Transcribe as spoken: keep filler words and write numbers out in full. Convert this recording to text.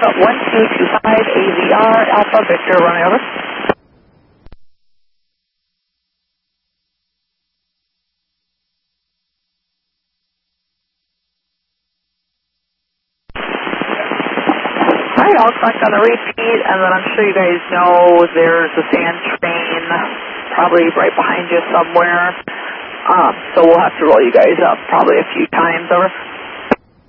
one two two five A V R Alpha Victor, running over. Alright, I'll collect on the repeat, and then I'm sure you guys know there's a sand train probably right behind you somewhere. Um, so we'll have to roll you guys up probably a few times over.